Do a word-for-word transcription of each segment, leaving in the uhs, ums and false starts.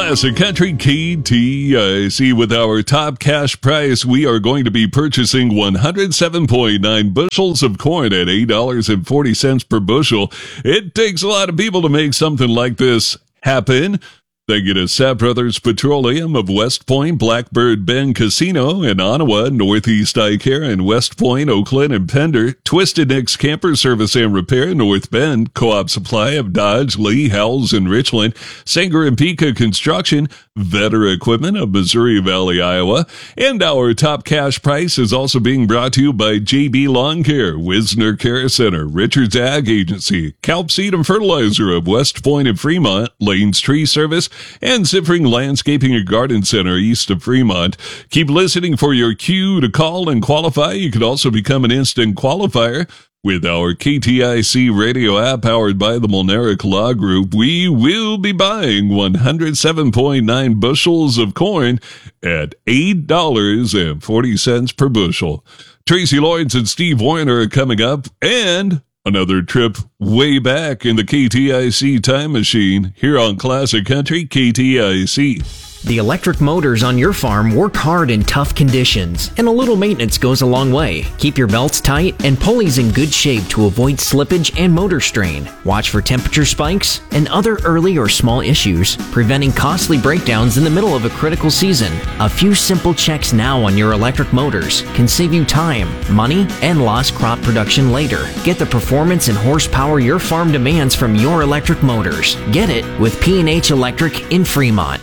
Classic Country K T I C. With our top cash price, we are going to be purchasing one hundred seven point nine bushels of corn at eight dollars and forty cents per bushel. It takes a lot of people to make something like this happen. Thank you to Sapp Brothers Petroleum of West Point, Blackbird Bend Casino in Ottawa, Northeast Eye Care in West Point, Oakland, and Pender, Twisted Nicks Camper Service and Repair, North Bend, Co-op Supply of Dodge, Lee, Howells, and Richland, Sanger and Pika Construction, Vetter Equipment of Missouri Valley, Iowa, and our top cash price is also being brought to you by J B Lawn Care, Wisner Care Center, Richards Ag Agency, Calp Seed and Fertilizer of West Point and Fremont, Lane's Tree Service, and Ziffring Landscaping and Garden Center east of Fremont. Keep listening for your cue to call and qualify. You could also become an instant qualifier with our K T I C radio app powered by the Molnaric Law Group. We will be buying one hundred seven point nine bushels of corn at eight dollars and forty cents per bushel. Tracy Lawrence and Steve Warner are coming up, and another trip way back in the K T I C time machine here on Classic Country K T I C. The electric motors on your farm work hard in tough conditions, and a little maintenance goes a long way. Keep your belts tight and pulleys in good shape to avoid slippage and motor strain. Watch for temperature spikes and other early or small issues, preventing costly breakdowns in the middle of a critical season. A few simple checks now on your electric motors can save you time, money, and lost crop production later. Get the performance and horsepower your farm demands from your electric motors. Get it with P and H Electric in Fremont.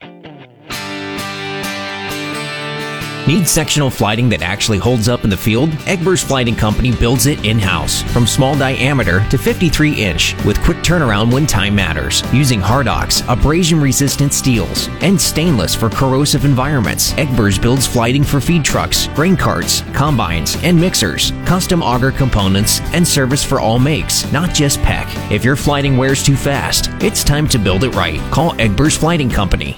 Need sectional flighting that actually holds up in the field? Egbers Flighting Company builds it in-house, from small diameter to fifty-three inch, with quick turnaround when time matters. Using Hardox, abrasion-resistant steels, and stainless for corrosive environments, Egbers builds flighting for feed trucks, grain carts, combines, and mixers, custom auger components, and service for all makes, not just P E C. If your flighting wears too fast, it's time to build it right. Call Egbers Flighting Company.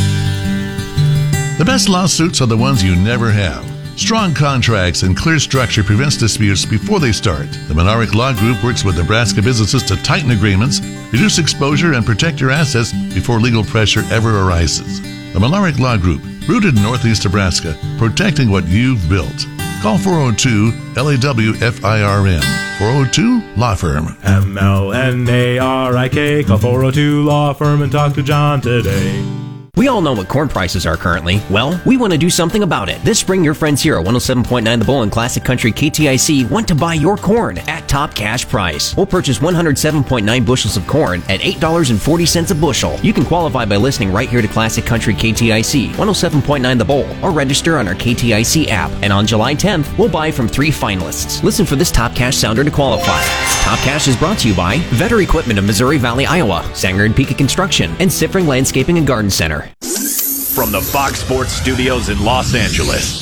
The best lawsuits are the ones you never have. Strong contracts and clear structure prevents disputes before they start. The Monarch Law Group works with Nebraska businesses to tighten agreements, reduce exposure, and protect your assets before legal pressure ever arises. The Monarch Law Group, rooted in Northeast Nebraska, protecting what you've built. Call four oh two L A W F I R M. four oh two Law Firm. M L N A R I K. Call four oh two Law Firm and talk to John today. We all know what corn prices are currently. Well, we want to do something about it. This spring, your friends here at one oh seven point nine The Bull and Classic Country K T I C want to buy your corn at top cash price. We'll purchase one hundred seven point nine bushels of corn at eight dollars and forty cents a bushel. You can qualify by listening right here to Classic Country K T I C, one oh seven point nine The Bull, or register on our K T I C app. And on July tenth, we'll buy from three finalists. Listen for this top cash sounder to qualify. Top Cash is brought to you by Vetter Equipment of Missouri Valley, Iowa, Sanger and Pika Construction, and Ziffring Landscaping and Garden Center. From the Fox Sports Studios in Los Angeles,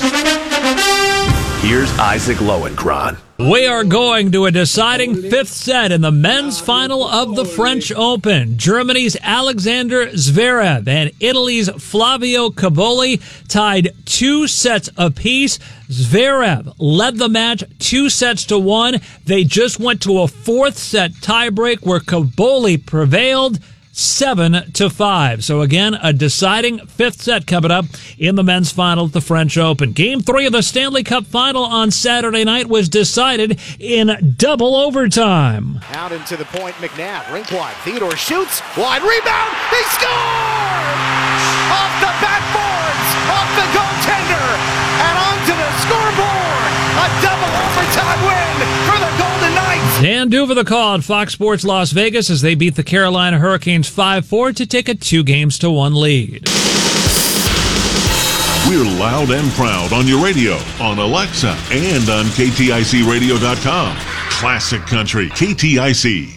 here's Isaac Lowenkron. We are going to a deciding fifth set in the men's final of the French Open. Germany's Alexander Zverev and Italy's Flavio Cobolli tied two sets apiece. Zverev led the match two sets to one. They just went to a fourth set tiebreak where Cobolli prevailed seven to five. So again, a deciding fifth set coming up in the men's final at the French Open. Game three of the Stanley Cup final on Saturday night was decided in double overtime. Out into the point, McNabb, rink wide. Theodore shoots, wide rebound, they score! Off the backboards, off the goaltender, and onto the scoreboard. A double overtime win for the Golden Knights. Dan Duva the call at Fox Sports Las Vegas as they beat the Carolina Hurricanes five four to take a two games to one lead. We're loud and proud on your radio, on Alexa, and on K T I C radio dot com. Classic Country K T I C.